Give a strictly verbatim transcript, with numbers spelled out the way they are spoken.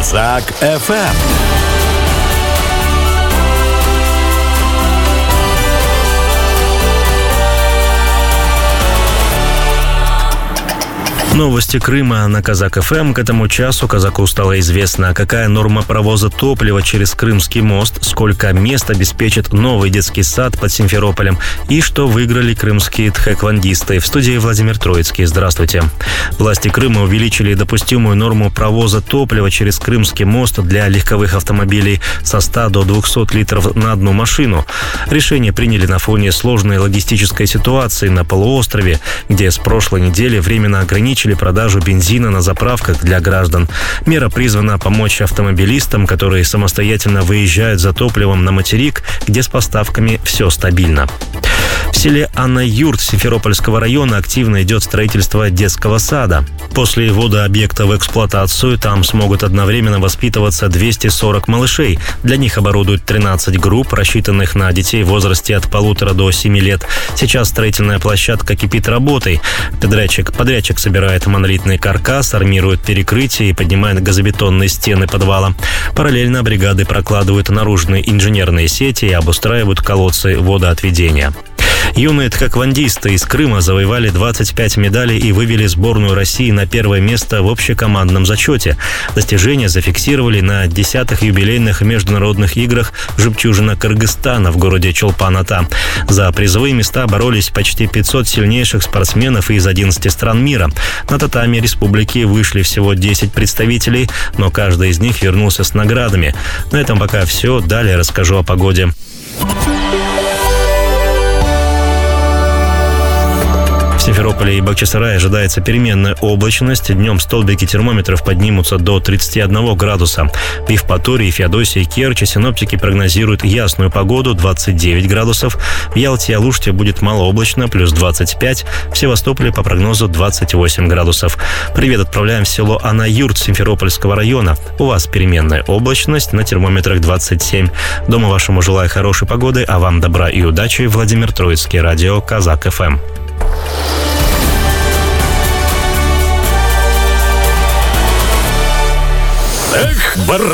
Казак эф эм. Новости Крыма на Казак эф эм. К этому часу казаку стало известно, какая норма провоза топлива через Крымский мост, сколько мест обеспечит новый детский сад под Симферополем и что выиграли крымские тхэквондисты. В студии Владимир Троицкий. Здравствуйте. Власти Крыма увеличили допустимую норму провоза топлива через Крымский мост для легковых автомобилей со ста до двухсот литров на одну машину. Решение приняли на фоне сложной логистической ситуации на полуострове, где с прошлой недели временно ограничили продажу бензина на заправках для граждан. Мера призвана помочь автомобилистам, которые самостоятельно выезжают за топливом на материк, где с поставками все стабильно. В селе Анна-Юрт Симферопольского района активно идет строительство детского сада. После ввода объекта в эксплуатацию там смогут одновременно воспитываться двести сорок малышей. Для них оборудуют тринадцать групп, рассчитанных на детей в возрасте от полутора до семи лет. Сейчас строительная площадка кипит работой. Подрядчик, подрядчик собирает монолитный каркас, армирует перекрытие и поднимает газобетонные стены подвала. Параллельно бригады прокладывают наружные инженерные сети и обустраивают колодцы водоотведения. Юные тхэквондисты из Крыма завоевали двадцать пять медалей и вывели сборную России на первое место в общекомандном зачете. Достижения зафиксировали на десятых юбилейных международных играх «Жемчужина Кыргызстана» в городе Чолпан-Ата. За призовые места боролись почти пятьсот сильнейших спортсменов из одиннадцати стран мира. На татами республики вышли всего десять представителей, но каждый из них вернулся с наградами. На этом пока все. Далее расскажу о погоде. В Симферополе и Бахчисарае ожидается переменная облачность. Днем столбики термометров поднимутся до тридцати одного градуса. В Евпатории, Феодосии и Керчи синоптики прогнозируют ясную погоду двадцать девять градусов. В Ялте и Алуште будет малооблачно, плюс двадцать пять. В Севастополе по прогнозу двадцать восемь градусов. Привет отправляем в село Анна-Юрт Симферопольского района. У вас переменная облачность, на термометрах двадцать семь. Дома вашему желаю хорошей погоды, а вам добра и удачи. Владимир Троицкий, радио Казак эф эм. Эх, бар...